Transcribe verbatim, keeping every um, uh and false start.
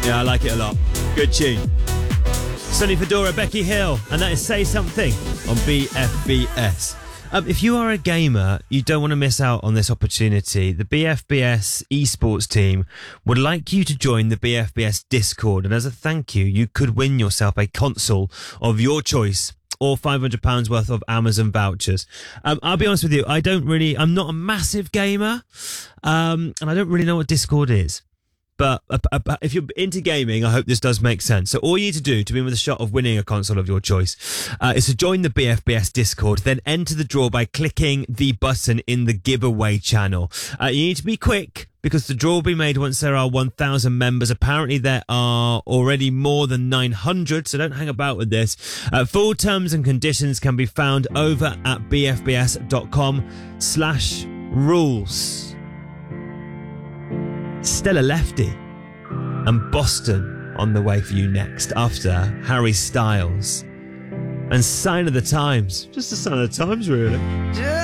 Yeah, I like it a lot. Good tune. Sonny Fedora, Becky Hill, and that is Say Something on B F B S. Um, if you are a gamer, you don't want to miss out on this opportunity. The B F B S esports team would like you to join the B F B S Discord, and as a thank you, you could win yourself a console of your choice or five hundred pounds worth of Amazon vouchers. Um, I'll be honest with you, I don't really, I'm not a massive gamer, um, and I don't really know what Discord is. But uh, uh, if you're into gaming, I hope this does make sense. So all you need to do to be in with a shot of winning a console of your choice uh, is to join the B F B S Discord, then enter the draw by clicking the button in the giveaway channel. Uh, you need to be quick because the draw will be made once there are one thousand members. Apparently there are already more than nine hundred, so don't hang about with this. Uh, full terms and conditions can be found over at bfbs.com slash rules. Stella Lefty and Boston on the way for you next after Harry Styles and Sign of the Times. Just a sign of the times, really.